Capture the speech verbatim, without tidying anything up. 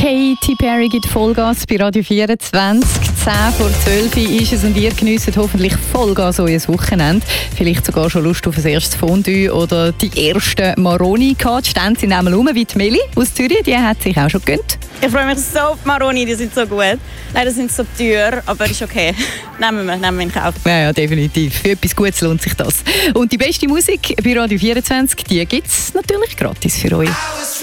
Katy Perry gibt Vollgas bei Radio vierundzwanzig. zehn vor zwölf ist es und ihr geniessen hoffentlich Vollgas euer Wochenende. Vielleicht sogar schon Lust auf ein erstes Fondue oder die ersten Maroni gehabt. Die Stände sind einmal rum, wie die Meli aus Zürich, die hat sich auch schon gegönnt. Ich freue mich so auf die Maroni, die sind so gut. Leider sind sie so teuer, aber ist okay. Nehmen wir, nehmen wir in Kauf. Ja, ja, definitiv. Für etwas Gutes lohnt sich das. Und die beste Musik bei Radio vierundzwanzig, die gibt es natürlich gratis für euch.